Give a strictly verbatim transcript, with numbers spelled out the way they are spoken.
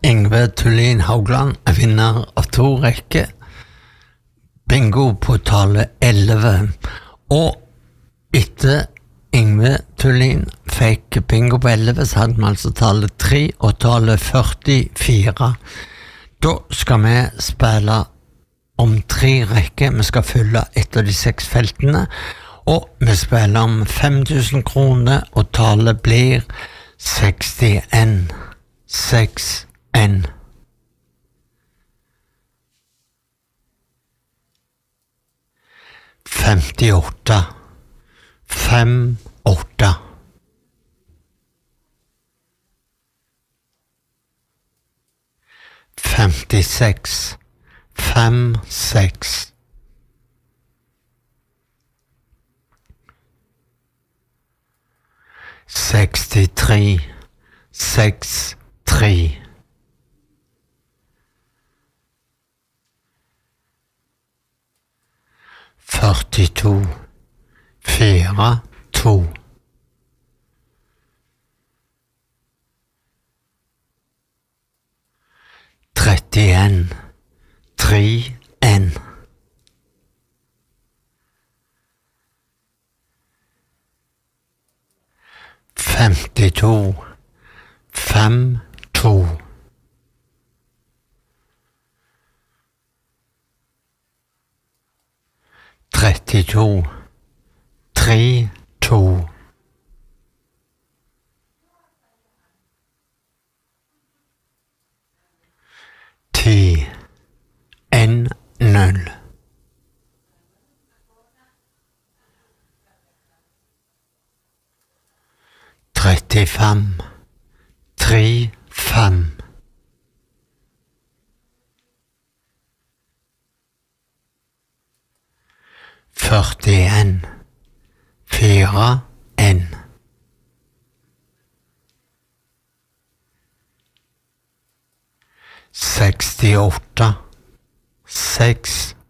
Yngve Tullin Haugland er vinner av to rekker. Bingo på tale elleve. Og etter Yngve Tullin fikk bingo på elleve, så hadde vi altså tale tre og tale førtifire. Da skal vi spille om tre rekker. Vi skal fylle et av de seks feltene, og vi spiller om fem tusen kroner, og tallet blir sekstien. seks en. femtiåtte. fem åtte. femtiseks. fem seks. sekstitre. seks tre. førtito. fire to. trettien. tre en. femtito. fem to. trettito. tre to. ti. en null. trettifem. tre fem. førtien. fire en. sekstiåtte. seks